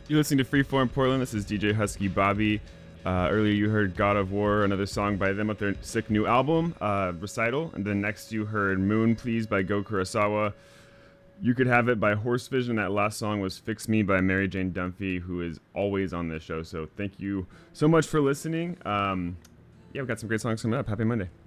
You're listening to Freeform Portland. This is DJ Husky Bobby. Earlier you heard God of War, another song by them with their sick new album, Recital. And then next you heard Moon Please by Go Kurosawa. You Could Have It by Horse Vision. That last song was Fix Me by Mary Jane Dunphy, who is always on this show. So thank you so much for listening. We've got some great songs coming up. Happy Monday.